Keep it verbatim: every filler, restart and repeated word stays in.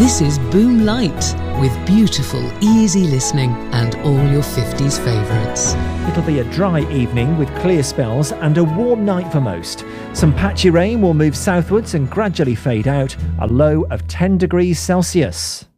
This is Boom Light, with beautiful, easy listening and all your fifties favourites. It'll be a dry evening with clear spells and a warm night for most. Some patchy rain will move southwards and gradually fade out, a low of ten degrees Celsius.